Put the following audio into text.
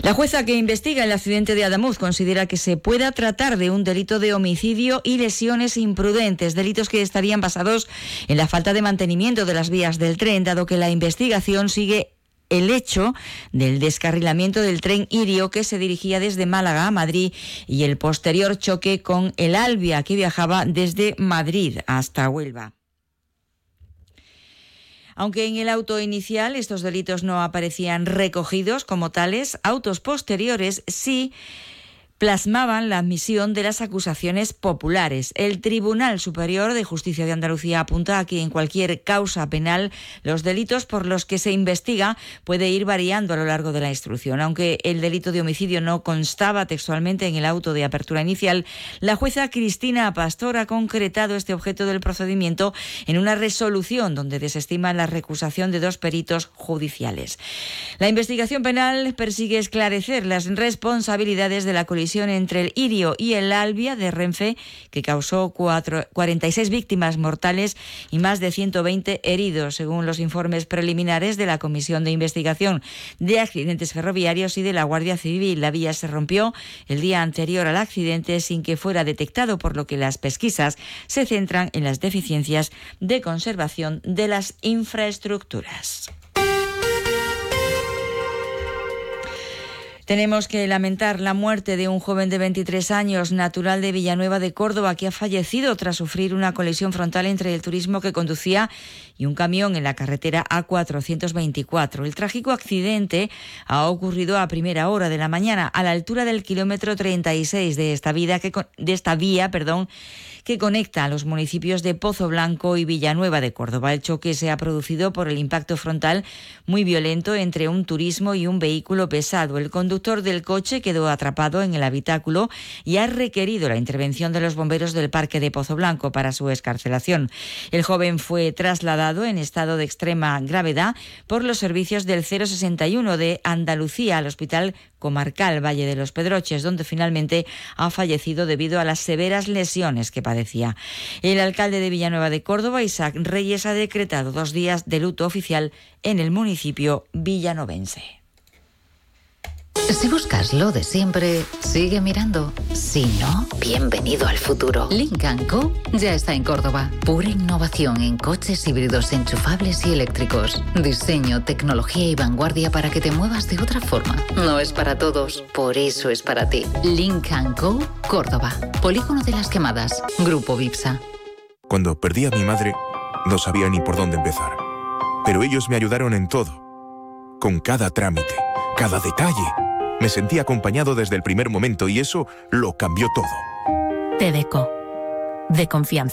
La jueza que investiga el accidente de Adamuz considera que se pueda tratar de un delito de homicidio y lesiones imprudentes, delitos que estarían basados en la falta de mantenimiento de las vías del tren, dado que la investigación sigue el hecho del descarrilamiento del tren Irio que se dirigía desde Málaga a Madrid y el posterior choque con el Albia que viajaba desde Madrid hasta Huelva. Aunque en el auto inicial estos delitos no aparecían recogidos como tales, autos posteriores sí plasmaban la admisión de las acusaciones populares. El Tribunal Superior de Justicia de Andalucía apunta a que en cualquier causa penal los delitos por los que se investiga puede ir variando a lo largo de la instrucción. Aunque el delito de homicidio no constaba textualmente en el auto de apertura inicial, la jueza Cristina Pastor ha concretado este objeto del procedimiento en una resolución donde desestima la recusación de 2 peritos judiciales. La investigación penal persigue esclarecer las responsabilidades de la colisión entre el Irio y el Albia de Renfe, que causó 46 víctimas mortales y más de 120 heridos, según los informes preliminares de la Comisión de Investigación de Accidentes Ferroviarios y de la Guardia Civil. La vía se rompió el día anterior al accidente sin que fuera detectado, por lo que las pesquisas se centran en las deficiencias de conservación de las infraestructuras. Tenemos que lamentar la muerte de un joven de 23 años, natural de Villanueva de Córdoba, que ha fallecido tras sufrir una colisión frontal entre el turismo que conducía y un camión en la carretera A424. El trágico accidente ha ocurrido a primera hora de la mañana, a la altura del kilómetro 36 de esta vía que conecta a los municipios de Pozo Blanco y Villanueva de Córdoba. El choque se ha producido por el impacto frontal muy violento entre un turismo y un vehículo pesado. El conductor del coche quedó atrapado en el habitáculo y ha requerido la intervención de los bomberos del Parque de Pozo Blanco para su excarcelación. El joven fue trasladado en estado de extrema gravedad por los servicios del 061 de Andalucía al Hospital Comarcal Valle de los Pedroches, donde finalmente ha fallecido debido a las severas lesiones que padecía. El alcalde de Villanueva de Córdoba, Isaac Reyes, ha decretado 2 días de luto oficial en el municipio villanovense. Si buscas lo de siempre, sigue mirando. Si no, bienvenido al futuro. Lynk & Co ya está en Córdoba. Pura innovación en coches híbridos enchufables y eléctricos. Diseño, tecnología y vanguardia para que te muevas de otra forma. No es para todos, por eso es para ti. Lynk & Co, Córdoba. Polígono de las Quemadas. Grupo Vipsa. Cuando perdí a mi madre, no sabía ni por dónde empezar. Pero ellos me ayudaron en todo. Con cada trámite, cada detalle. Me sentí acompañado desde el primer momento y eso lo cambió todo. Tedeco, de confianza.